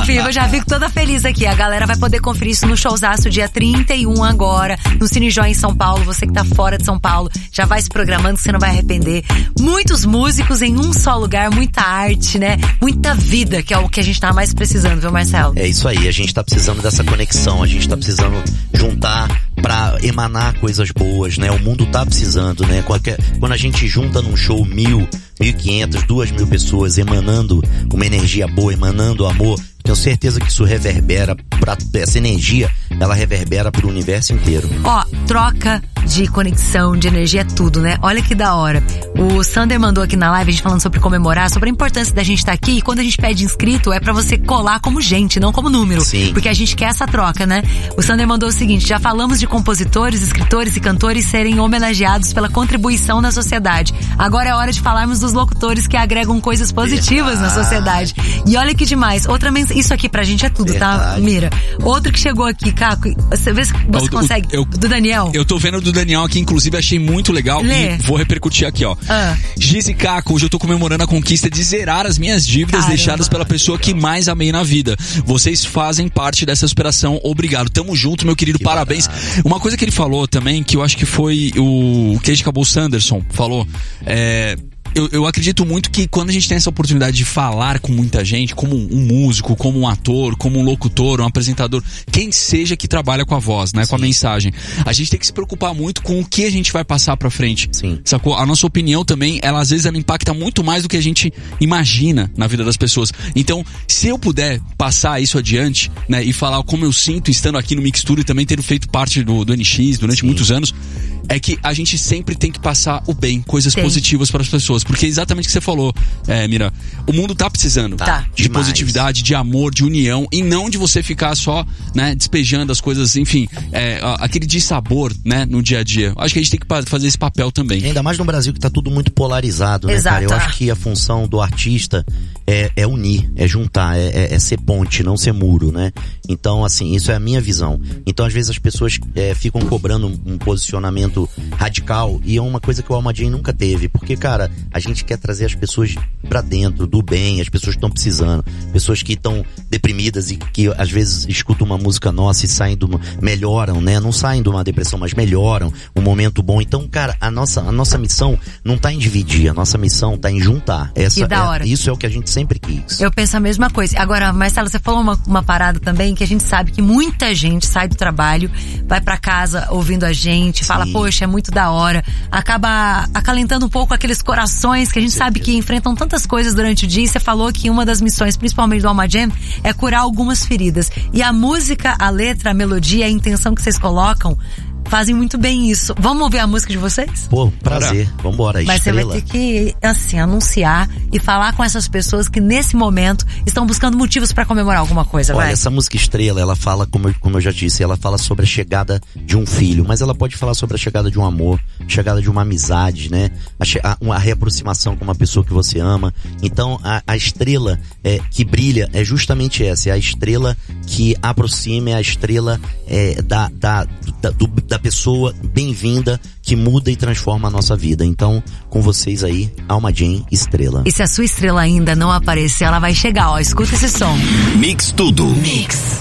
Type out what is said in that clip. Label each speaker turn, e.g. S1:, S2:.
S1: vivo, eu já fico toda feliz aqui. A galera vai poder conferir isso no showzaço dia 31 agora, no Cine Joy em São Paulo. Você que tá fora de São Paulo, já vai se programando que você não vai arrepender. Muitos músicos em um só lugar, muita arte, né? Muita vida, que é o que a gente tá mais precisando, viu, Marcelo?
S2: É isso aí, a gente tá precisando dessa conexão, a gente tá precisando juntar pra emanar coisas boas, né? O mundo tá precisando, né? Quando a gente junta num show 1.000, 1.500, 2.000 pessoas emanando uma energia boa, emanando amor, tenho certeza que isso reverbera, essa energia, ela reverbera pro universo inteiro.
S1: Ó, troca de conexão, de energia é tudo, né? Olha que da hora. O Sander mandou aqui na live, a gente falando sobre comemorar, sobre a importância da gente estar aqui, e quando a gente pede inscrito, é pra você colar como gente, não como número.
S2: Sim.
S1: Porque a gente quer essa troca, né? O Sander mandou o seguinte: já falamos de compositores, escritores e cantores serem homenageados pela contribuição na sociedade. Agora é hora de falarmos dos locutores que agregam coisas positivas na sociedade. E olha que demais. Outra mensagem, isso aqui pra gente é tudo, tá, Mira? Outro que chegou aqui, Caco, você vê se você consegue, do Daniel.
S3: Eu tô vendo do Daniel aqui, inclusive achei muito legal. E vou repercutir aqui, ó. Giz e Caco, hoje eu tô comemorando a conquista de zerar as minhas dívidas deixadas pela pessoa que mais amei na vida. Vocês fazem parte dessa superação, obrigado. Tamo junto, meu querido, parabéns. Uma coisa que ele falou também, que eu acho que foi o Keiji Cabot Sanderson falou, eu acredito muito que quando a gente tem essa oportunidade de falar com muita gente, como um músico, como um ator, como um locutor, um apresentador, quem seja que trabalha com a voz, né, com a mensagem, a gente tem que se preocupar muito com o que a gente vai passar pra frente.
S2: Sim.
S3: Sacou? A nossa opinião também, às vezes ela impacta muito mais do que a gente imagina na vida das pessoas. Então, se eu puder passar isso adiante, né, e falar como eu sinto estando aqui no Mixtura e também tendo feito parte do NX durante muitos anos, é que a gente sempre tem que passar o bem, coisas positivas para as pessoas. Porque é exatamente o que você falou, Mira. O mundo tá precisando de positividade, de amor, de união, e não de você ficar só, né, despejando as coisas, enfim, aquele dissabor, né, no dia a dia. Acho que a gente tem que fazer esse papel também.
S2: Ainda mais no Brasil, que tá tudo muito polarizado, né, cara? Eu acho que a função do artista é unir, é juntar, é ser ponte, não ser muro, né? Então, assim, isso é a minha visão. Então, às vezes as pessoas ficam cobrando um posicionamento radical, e é uma coisa que o Alma Jam nunca teve, porque, cara, a gente quer trazer as pessoas pra dentro, do bem, as pessoas que estão precisando, pessoas que estão deprimidas e que às vezes escutam uma música nossa e saem melhoram, né? Não saem de uma depressão, mas melhoram, um momento bom. Então, cara, a nossa missão não tá em dividir, a nossa missão tá em juntar. Isso é o que a gente sempre quis.
S1: Eu penso a mesma coisa. Agora, Marcelo, você falou uma parada também, que a gente sabe que muita gente sai do trabalho, vai pra casa ouvindo a gente, fala, poxa, é muito da hora, acaba acalentando um pouco aqueles corações que a gente sabe que enfrentam tantas coisas durante o dia. E você falou que uma das missões, principalmente do Alma Jam, é curar algumas feridas. E a música, a letra, a melodia, a intenção que vocês colocam fazem muito bem isso. Vamos ouvir a música de vocês?
S2: Pô, prazer. Vambora, Estrela.
S1: Mas você vai ter que, assim, anunciar e falar com essas pessoas que nesse momento estão buscando motivos pra comemorar alguma coisa.
S2: Olha, essa música Estrela, ela fala, como eu já disse, ela fala sobre a chegada de um filho, mas ela pode falar sobre a chegada de um amor, chegada de uma amizade, né? A reaproximação com uma pessoa que você ama. Então, a estrela que brilha é justamente essa, é a estrela que aproxima, é a estrela da pessoa bem-vinda, que muda e transforma a nossa vida. Então, com vocês aí, Alma Jam, Estrela.
S1: E se a sua estrela ainda não aparecer, ela vai chegar, ó. Escuta esse som.
S4: Mix tudo.
S1: Mix.